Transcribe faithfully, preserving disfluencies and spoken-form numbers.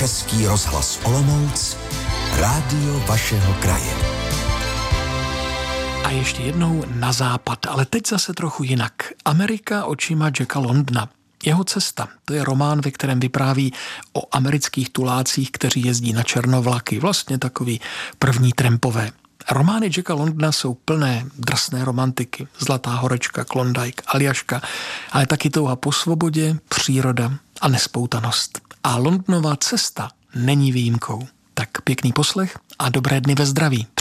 Český rozhlas Olomouc, rádio vašeho kraje. A ještě jednou na západ, ale teď zase trochu jinak. Amerika očima Jacka Londona. Jeho cesta, to je román, ve kterém vypráví o amerických tulácích, kteří jezdí na černovlaky, vlastně takový první trampové. Romány Jacka Londona jsou plné drsné romantiky, Zlatá horečka, Klondike, Aljaška, ale taky touha po svobodě, příroda a nespoutanost. A Londonova cesta není výjimkou. Tak pěkný poslech a dobré dny ve zdraví.